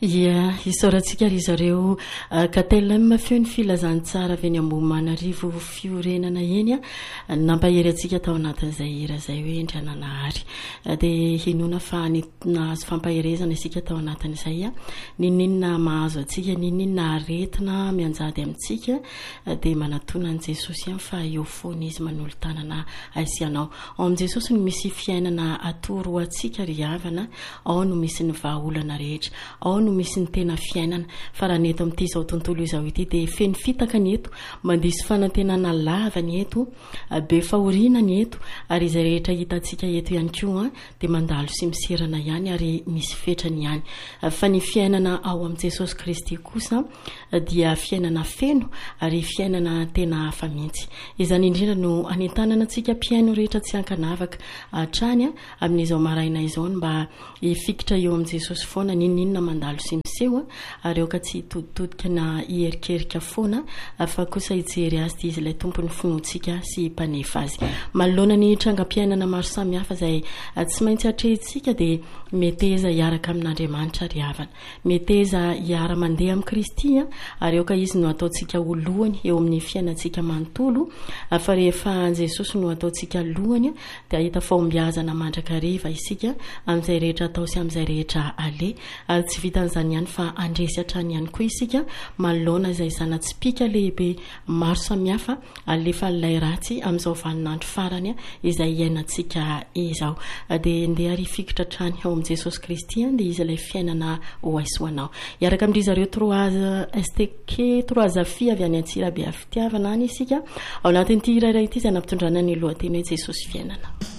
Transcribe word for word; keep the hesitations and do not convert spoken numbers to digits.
ia isaorantsika ry zareo katelem feo ny filazantsara avy eny Ambohimanarivo fiorenana eny a nampahery antsika tao anatin'izay hira zay hoe Andriananahary dia hinona fa nahazo fampaherezana isika tao anatin'izay a ninninona mahazo antsika ninninona aretina mianjady amintsika dia manatona an Jesosy ihany fa eo foana izy manolotanana aisianao ao am Jesosy no misy fiainana atoro antsika ry havana ao no misy ny vahaolana rehetra ao no misy ny tena fiainana fa raha neto amin'ity izao tontolo izao ity dia feno fitaka ny eto mandisy fanantenana lava ny eto be fahoriana ny eto ary izay rehetra hitantsika eto ihany koa dia mandalo sy misirana ihany ary misy fetrany ihany fa ny fiainana ao am Jesosy Kristy kosa dia fiainana feno ary fiainana tena hafa mihitsy izany indrindra no anentanana antsika mpiaino rehetra tsy ankanavaka hatrany amin'izao maraina izao mba hifikitra eo am Jesosy foana ninninona mandalo sy miseho ary eo ka tsy hitoditodika na hierikerika foana fa kosa hijery azy dia izy ilay tompony finoantsika sy mpanefa azy manoloana ny trangam-piainana maro samihafa izay tsy maintsy hatrehintsika dia meteza hiaraka amin'Andriamanitra ry havana meteza hiara mandeha amin'i Kristy ary eo ka izy no ataontsika lohany eo amin'ny fiainantsika manontolo fa rehefa Jesosy no ataontsika lohany dia ahita fahombiazana mandrakariva isika amin'izay rehetra atao sy amin'izay rehetra ale ary tsy vitan'izany ihany fa andresy hatrany ihany koa isika manoloana izay zana-tsipika lehibe maro samihafa alefa ilay ratsy amin'izao vaninandro farany izay iainantsika izao dia ndeha ary fikitra hatrany ao am Jesosy Kristy dia izy ilay fiainana ho aisoanao iaraka amin'ry zareo trois S T K trois Afi avy any Antsirabe fitiavana any isika ao anatin'ity irairay ity izay nampitondrana ny lohateny hoe Jesosy fiainana.